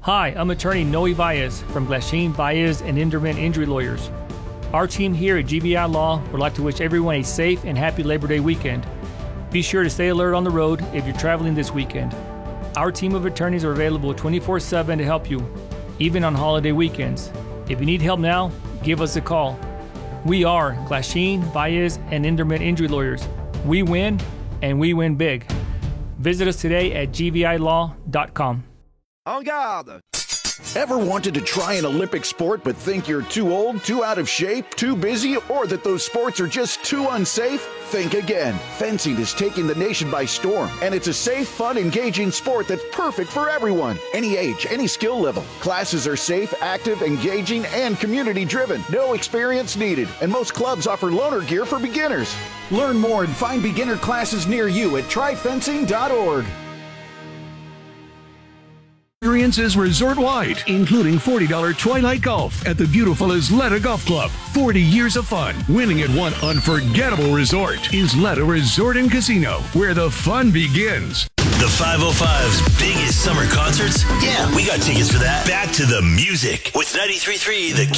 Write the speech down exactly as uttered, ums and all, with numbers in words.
Hi, I'm attorney Noe Valles from Glasheen, Valles, and Inderman Injury Lawyers. Our team here at G V I Law would like to wish everyone a safe and happy Labor Day weekend. Be sure to stay alert on the road if you're traveling this weekend. Our team of attorneys are available twenty-four seven to help you, even on holiday weekends. If you need help now, give us a call. We are Glasheen, Valles, and Inderman Injury Lawyers. We win, and we win big. Visit us today at G V I law dot com. En garde! Ever wanted to try an Olympic sport but think you're too old, too out of shape, too busy, or that those sports are just too unsafe? Think again. Fencing is taking the nation by storm, and it's a safe, fun, engaging sport that's perfect for everyone. Any age, any skill level. Classes are safe, active, engaging, and community-driven. No experience needed, and most clubs offer loaner gear for beginners. Learn more and find beginner classes near you at try fencing dot org. Experiences resort-wide, including forty dollars Twilight Golf at the beautiful Isleta Golf Club. forty years of fun, winning at one unforgettable resort. Isleta Resort and Casino, where the fun begins. The five oh five's biggest summer concerts? Yeah, we got tickets for that. Back to the music with ninety-three point three The